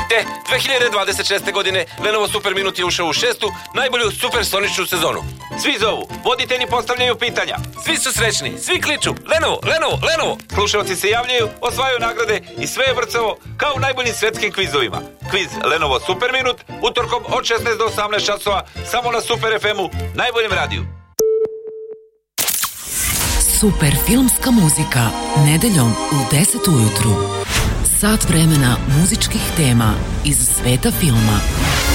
Te 2026. godine Lenovo Super Minut je ušao u 6. najbolju supersoničnu sezonu. Svi zovu, voditelji postavljaju pitanja, svi su srećni, svi kliču Lenovo, Lenovo, Lenovo. Slušalci se javljaju, osvajaju nagrade i sve je vrcavo kao u najboljim svetskim kvizovima. Kviz Lenovo Super Minut utorkom od 16 do 18 časova samo na Super FM-u, najboljem radiju. Super filmska muzika nedeljom u 10 ujutru. Sat vremena muzičkih tema iz sveta filma.